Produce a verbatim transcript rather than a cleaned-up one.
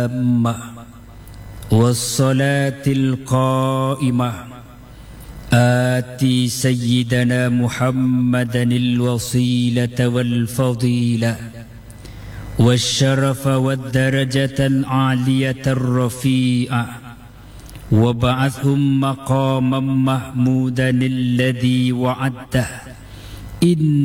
التامة والصلاة القائمة آتي سيدنا محمدا الوسيلة والفضيلة والشرف والدرجة العالية الرفيعة وبعثهم مقاما محمودا الذي وعده إن